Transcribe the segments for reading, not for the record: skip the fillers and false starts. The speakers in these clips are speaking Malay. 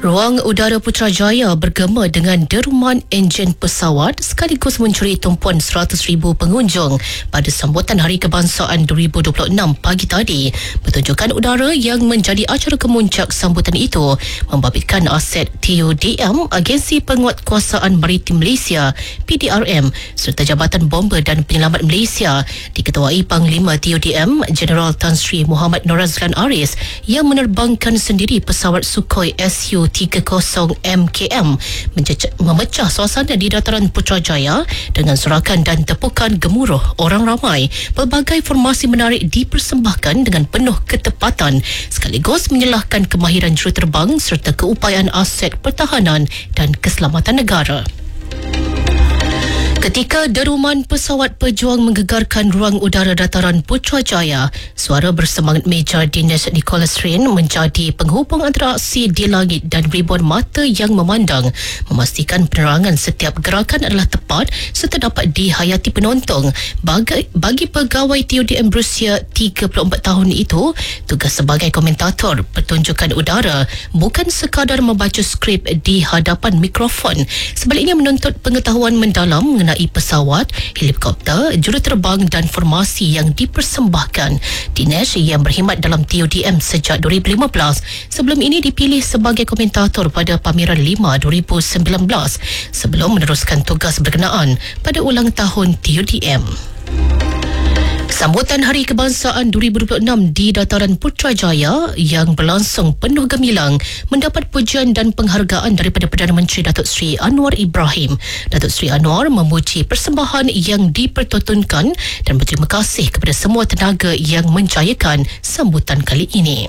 Ruang udara Putrajaya bergema dengan deruman enjin pesawat sekaligus mencuri tumpuan 100,000 pengunjung pada sambutan Hari Kebangsaan 2026 pagi tadi. Pertunjukan udara yang menjadi acara kemuncak sambutan itu membabitkan aset TUDM, Agensi Penguatkuasaan Maritim Malaysia PDRM, serta Jabatan Bomber dan Penyelamat Malaysia, diketuai Panglima TUDM Jeneral Tan Sri Muhammad Norazlan Aris yang menerbangkan sendiri pesawat Sukhoi Su-30 MKM memecah suasana di dataran Putrajaya dengan sorakan dan tepukan gemuruh orang ramai. Pelbagai formasi menarik dipersembahkan dengan penuh ketepatan sekaligus menyelahkan kemahiran juruterbang serta keupayaan aset pertahanan dan keselamatan negara. Ketika deruman pesawat pejuang menggegarkan ruang udara dataran Putrajaya, suara bersemangat Major Dinesh Nicholas Rain menjadi penghubung antara aksi di langit dan ribuan mata yang memandang, memastikan penerangan setiap gerakan adalah tepat serta dapat dihayati penonton. Bagi pegawai TUDM berusia 34 tahun itu, tugas sebagai komentator pertunjukan udara bukan sekadar membaca skrip di hadapan mikrofon, sebaliknya menuntut pengetahuan mendalam mengenai pesawat, helikopter, juruterbang dan formasi yang dipersembahkan. Dinesh yang berkhidmat dalam TUDM sejak 2015 sebelum ini dipilih sebagai komentator pada Pameran 5 2019 sebelum meneruskan tugas berkenaan pada ulang tahun TUDM. Sambutan Hari Kebangsaan 2026 di dataran Putrajaya yang berlangsung penuh gemilang mendapat pujian dan penghargaan daripada Perdana Menteri Datuk Seri Anwar Ibrahim. Datuk Seri Anwar memuji persembahan yang dipertontonkan dan berterima kasih kepada semua tenaga yang menjayakan sambutan kali ini.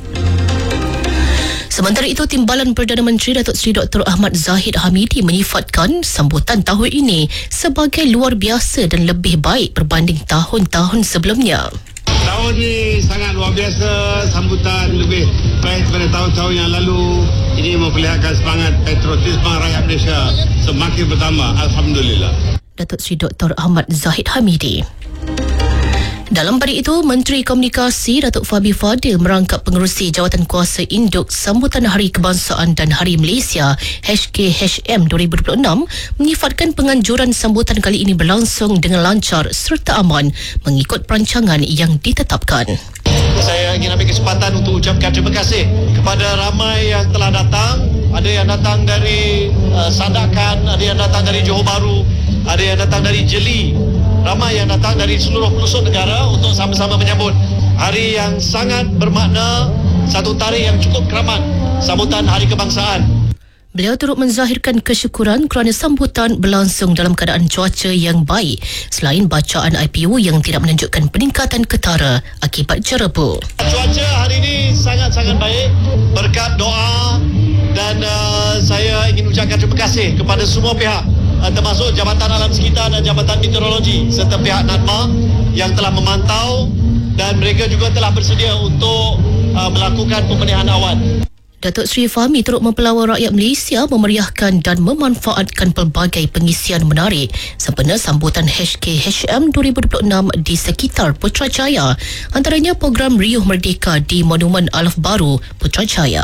Sementara itu, Timbalan Perdana Menteri Datuk Seri Dr. Ahmad Zahid Hamidi menyifatkan sambutan tahun ini sebagai luar biasa dan lebih baik berbanding tahun-tahun sebelumnya. Tahun ini sangat luar biasa, sambutan lebih baik daripada tahun-tahun yang lalu. Ini memperlihatkan semangat patriotisme rakyat Malaysia semakin bertambah. Alhamdulillah. Datuk Seri Dr. Ahmad Zahid Hamidi. Dalam pada itu, Menteri Komunikasi Datuk Fahmi Fadil merangkap pengerusi Jawatan Kuasa Induk Sambutan Hari Kebangsaan dan Hari Malaysia HKHM 2026 menyifatkan penganjuran sambutan kali ini berlangsung dengan lancar serta aman mengikut perancangan yang ditetapkan. Saya ingin ambil kesempatan untuk ucapkan terima kasih kepada ramai yang telah datang. Ada yang datang dari Sadakan, ada yang datang dari Johor Bahru, ada yang datang dari Jeli. Ramai yang datang dari seluruh pelosok negara untuk sama-sama menyambut hari yang sangat bermakna, satu tarikh yang cukup keramat, sambutan Hari Kebangsaan. Beliau turut menzahirkan kesyukuran kerana sambutan berlangsung dalam keadaan cuaca yang baik selain bacaan IPU yang tidak menunjukkan peningkatan ketara akibat jerebu. Cuaca hari ini sangat-sangat baik berkat doa dan saya ingin ucapkan terima kasih kepada semua pihak, termasuk Jabatan Alam Sekitar dan Jabatan Meteorologi serta pihak NADMA yang telah memantau dan mereka juga telah bersedia untuk melakukan pembenihan awan. Datuk Seri Fahmi turut mempelawar rakyat Malaysia memeriahkan dan memanfaatkan pelbagai pengisian menarik sempena sambutan HKHM 2026 di sekitar Putrajaya, antaranya program Riuh Merdeka di Monumen Alaf Baru Putrajaya.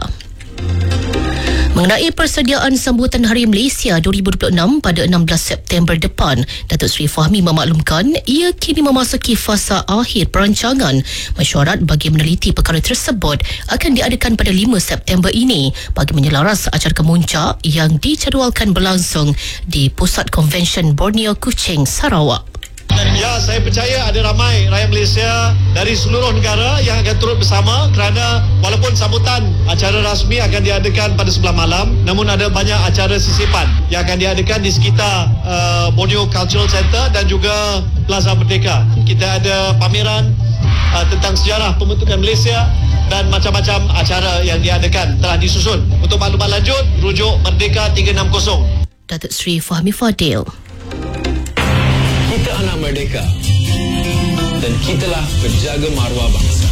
Mengenai persediaan sambutan Hari Malaysia 2026 pada 16 September depan, Datuk Seri Fahmi memaklumkan ia kini memasuki fasa akhir perancangan. Mesyuarat bagi meneliti perkara tersebut akan diadakan pada 5 September ini bagi menyelaras acara kemuncak yang dijadualkan berlangsung di Pusat Konvensyen Borneo Kuching, Sarawak. Ya, saya percaya ada ramai rakyat Malaysia dari seluruh negara yang akan turut bersama kerana walaupun sambutan acara rasmi akan diadakan pada sebelah malam, namun ada banyak acara sisipan yang akan diadakan di sekitar Borneo Cultural Center dan juga Plaza Merdeka. Kita ada pameran tentang sejarah pembentukan Malaysia dan macam-macam acara yang diadakan telah disusun. Untuk maklumat lanjut, rujuk Merdeka 360. Datuk Seri Fahmi Fadil. Kita anak merdeka dan kitalah penjaga maruah bangsa.